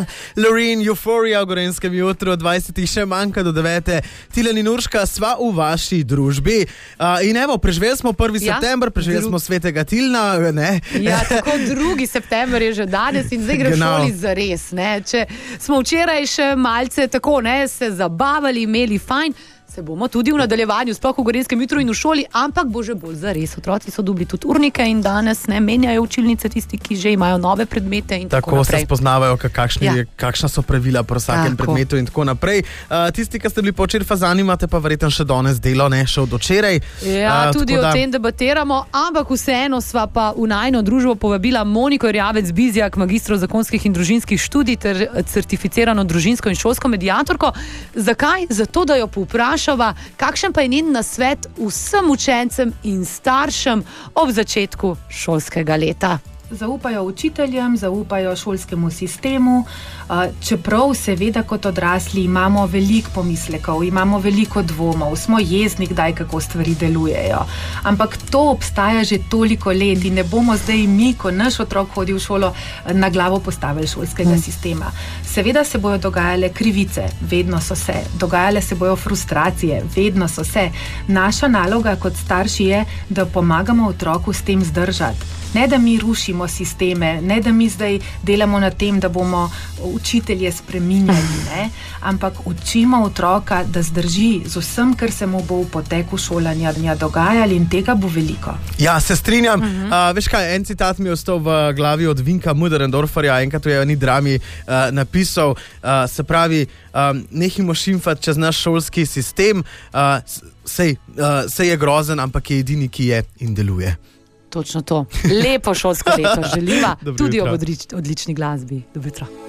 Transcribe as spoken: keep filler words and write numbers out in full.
Loreen, Euphorija v Gorenjskem jutru, dvajsetih še manjka do devete. Tilen in Urška, sva v vaši družbi. Uh, in evo, preživeli smo prvi ja, september, preživeli dru... smo svetega Tilna. Ne? Ja, tako drugi september je že danes in zdaj gre v šoli zares. Ne? Če smo včeraj še malce tako, ne, se zabavali, imeli fajn, se bomo tudi v nadaljevanju, sploh v Gorenjskem jutru in v šoli, ampak bo že bolj zares. Otroci so dobili tudi urnike in danes ne menjajo učilnice tisti, ki že imajo nove predmete in tako, tako naprej. Tako se spoznavajo, kakšni, ja. kakšna so pravila pri vsakem tako. predmetu in tako naprej. Uh, tisti, ki ste bili počer fazani, imate pa verjetno še danes delo, ne, še od včeraj. Ja, uh, tudi o da... tem debatiramo, ampak vseeno sva pa v najino družbo povabila Moniko Erjavec Bizjak, magistro zakonskih in družinskih študij ter certificirano družinsko in šolsko mediatorko. Zakaj? Zato, da jo povprašava, kakšen pa je njen nasvet vsem učencem in staršem ob začetku šolskega leta. Zaupajo učiteljem, zaupajo šolskemu sistemu, čeprav seveda kot odrasli imamo veliko pomislekov, imamo veliko dvomov, smo jezni kdaj, kako stvari delujejo. Ampak to obstaja že toliko let in ne bomo zdaj mi, ko naš otrok hodi v šolo, na glavo postavili šolskega hmm. sistema. Seveda se bojo dogajale krivice, vedno so se, dogajale se bojo frustracije, vedno so se. Naša naloga kot starši je, da pomagamo otroku s tem zdržati. Ne, da mi rušimo sisteme, ne, da mi zdaj delamo na tem, da bomo učitelje spreminjali, ne, ampak učimo otroka, da zdrži z vsem, kar se mu bo v poteku šolanja dogajali in tega bo veliko. Ja, se strinjam. Uh-huh. Uh, veš kaj, en citat mi je ostal v glavi od Vinka Möderndorferja, enkrat v eni drami uh, napisal, uh, se pravi, um, nehimo šimfati čez naš šolski sistem, uh, sej, uh, sej je grozen, ampak je edini, ki je in deluje. Točno to. Lepo šolsko leto želiva, tudi ob odlični glasbi. Dobro jutro.